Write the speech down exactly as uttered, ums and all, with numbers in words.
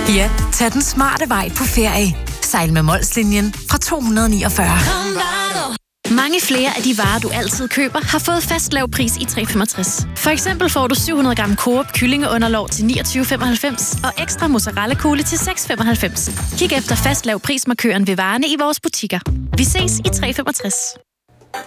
Ja, tag den smarte vej på ferie. Sejl med Molslinjen fra to hundrede og niogfyrre. Mange flere af de varer, du altid køber, har fået fast lav pris i tre komma femogtres. For eksempel får du syv hundrede gram Coop kyllingeunderlov til niogtyve komma femoghalvfems og ekstra mozzarella kugle til seks komma femoghalvfems. Kig efter fast lav prismarkøren ved varerne i vores butikker. Vi ses i tre komma femogtres.